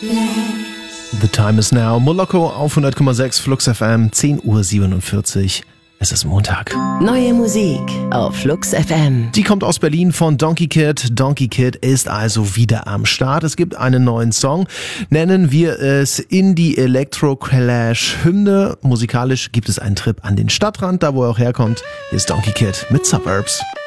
The time is now. Moloko auf 100,6 Flux FM, 10:47 Uhr. Es ist Montag. Neue Musik auf Flux FM. Die kommt aus Berlin von Donkey Kid. Donkey Kid ist also wieder am Start. Es gibt einen neuen Song. Nennen wir es Indie Electro Clash Hymne. Musikalisch gibt es einen Trip an den Stadtrand, da wo er auch herkommt. Hier ist Donkey Kid mit Suburbs.